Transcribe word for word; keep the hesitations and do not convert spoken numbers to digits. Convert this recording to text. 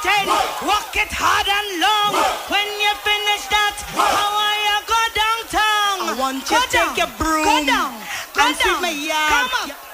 ten. Walk it hard and long. When you finish that, how are you go downtown? I want you to take your broom go down, go and sweep down. my yard. Come on.